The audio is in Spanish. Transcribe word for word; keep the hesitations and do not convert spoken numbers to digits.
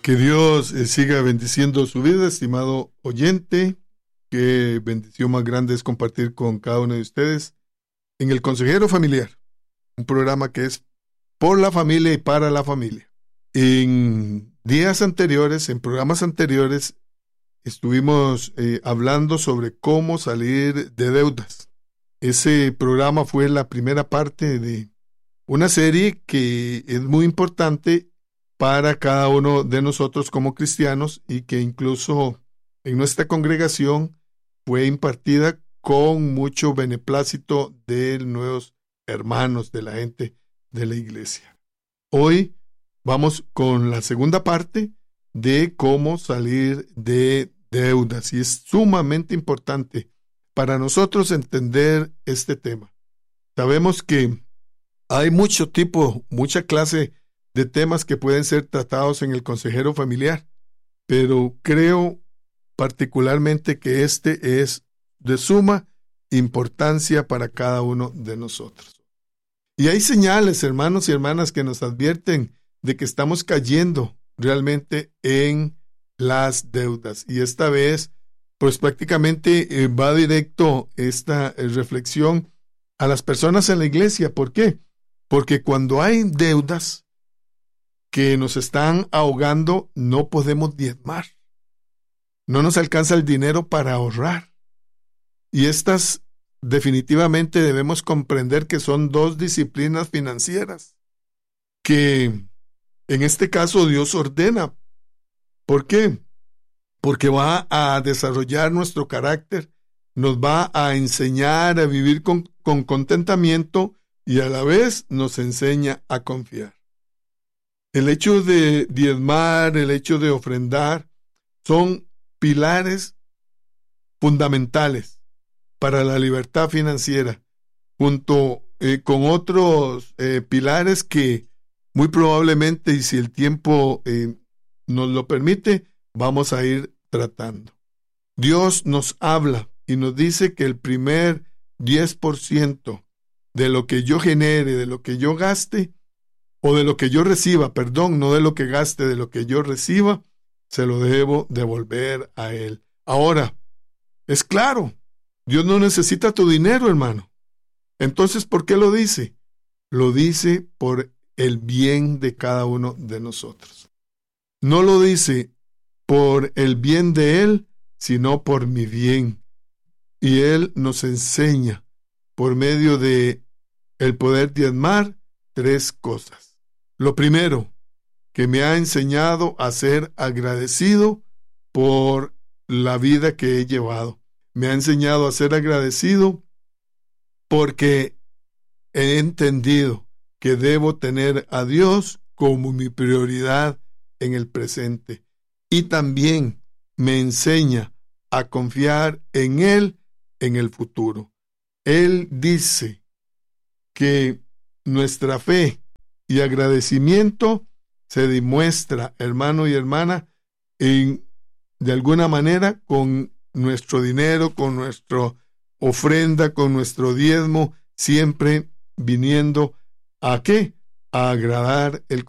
Que Dios eh, siga bendiciendo su vida, estimado oyente. Qué bendición más grande es compartir con cada uno de ustedes en El Consejero Familiar, un programa que es por la familia y para la familia. En días anteriores, en programas anteriores, estuvimos eh, hablando sobre cómo salir de deudas. Ese programa fue la primera parte de una serie que es muy importante para cada uno de nosotros como cristianos y que incluso en nuestra congregación fue impartida con mucho beneplácito de nuevos hermanos, de la gente de la iglesia. Hoy vamos con la segunda parte de cómo salir de deudas y es sumamente importante para nosotros entender este tema. Sabemos que hay mucho tipo, mucha clase de temas que pueden ser tratados en el consejero familiar, pero creo particularmente que este es de suma importancia para cada uno de nosotros. Y hay señales, hermanos y hermanas, que nos advierten de que estamos cayendo realmente en las deudas. Y esta vez, pues prácticamente eh, va directo esta eh, reflexión a las personas en la iglesia. ¿Por qué? Porque cuando hay deudas que nos están ahogando, no podemos diezmar. No nos alcanza el dinero para ahorrar. Y estas definitivamente debemos comprender que son dos disciplinas financieras que en este caso Dios ordena. ¿Por qué? Porque va a desarrollar nuestro carácter, nos va a enseñar a vivir con, con contentamiento y a la vez nos enseña a confiar. El hecho de diezmar, el hecho de ofrendar, son pilares fundamentales para la libertad financiera, junto eh, con otros eh, pilares que muy probablemente, y si el tiempo eh, nos lo permite, vamos a ir tratando. Dios nos habla y nos dice que el primer diez por ciento de lo que yo genere, de lo que yo gaste, o de lo que yo reciba, perdón, no de lo que gaste, de lo que yo reciba, se lo debo devolver a Él. Ahora, es claro, Dios no necesita tu dinero, hermano. Entonces, ¿por qué lo dice? Lo dice por el bien de cada uno de nosotros. No lo dice por el bien de Él, sino por mi bien. Y Él nos enseña, por medio de el poder diezmar, tres cosas. Lo primero, que me ha enseñado a ser agradecido por la vida que he llevado. Me ha enseñado a ser agradecido porque he entendido que debo tener a Dios como mi prioridad en el presente. Y también me enseña a confiar en Él en el futuro. Él dice que nuestra fe y agradecimiento se demuestra, hermano y hermana, en, de alguna manera con nuestro dinero, con nuestra ofrenda, con nuestro diezmo, siempre viniendo ¿a qué? A agradar el